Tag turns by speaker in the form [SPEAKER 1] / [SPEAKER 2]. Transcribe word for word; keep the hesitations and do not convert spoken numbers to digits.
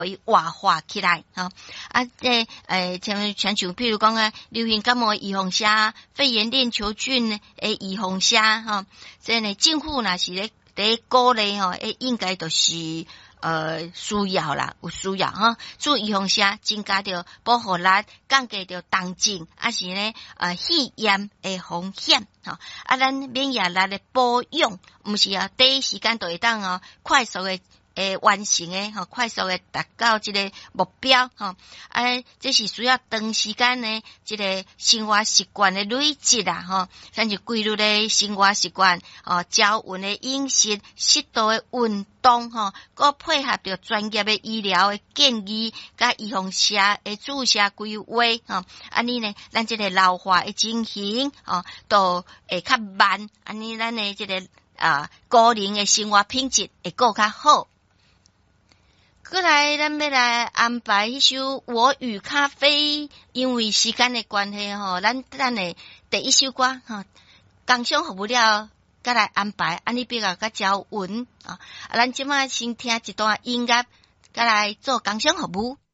[SPEAKER 1] 会活化起来哈。啊，这诶，像像像譬如讲啊，流行感冒预防虾、肺炎链球菌诶预防虾哈，这呢政府若是咧第鼓励吼，诶应该都是呃需要啦，有需要哈。做预防虾增加着保护力，降低着重症，啊是呢呃肺炎诶风险哈。啊，咱免疫力的保养，毋是啊第一时间就会当哦快速诶。诶，完成诶，吼，快速诶达到即个目标，吼，啊，这是需要长时间呢，即个生活习惯诶累积啦，吼，像是规律诶生活习惯，哦，较稳诶饮食，适度诶运动，吼，佮配合着专业诶医疗诶建议，甲预防射诶注射规划，吼，安尼呢，咱即个老化诶情形，吼，都会较慢，安尼咱诶即个啊个人诶生活品质会够较好。过来，咱要来安排迄首《我与咖啡》，因为时间的关系吼，咱咱的第一首歌吼，工商服务了，再来安排，安尼比较较招稳啊。啊，咱即摆先听一段音乐，再来做工商服务。